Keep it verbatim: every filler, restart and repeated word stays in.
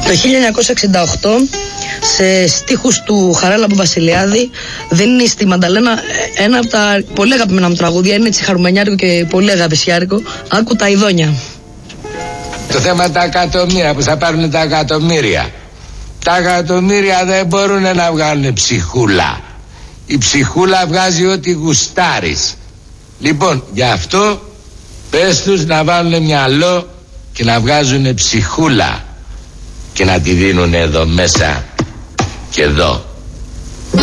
Το χίλια εννιακόσια εξήντα οκτώ, σε στίχους του Χαράλαμπου Βασιλιάδη, δίνει στη Μανταλένα ένα από τα πολύ αγαπημένα μου τραγούδια. Είναι έτσι χαρουμενιάρικο και πολύ αγαπησιάρικο. Άκου τα ειδόνια. Το θέμα τα εκατομμύρια, που θα πάρουν τα εκατομμύρια. Τα εκατομμύρια δεν μπορούν να βγάλουν ψυχούλα. Η ψυχούλα βγάζει ό,τι γουστάρεις. Λοιπόν, γι' αυτό πες τους να βάλουν μυαλό και να βγάζουν ψυχούλα και να τη δίνουν εδώ μέσα και εδώ.